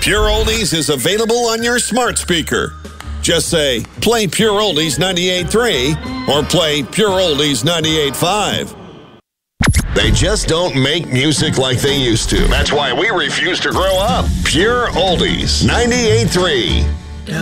Pure Oldies is available on your smart speaker. Just say, play Pure Oldies 98.3 or play Pure Oldies 98.5. They just don't make music like they used to. That's why we refuse to grow up. Pure Oldies 98.3.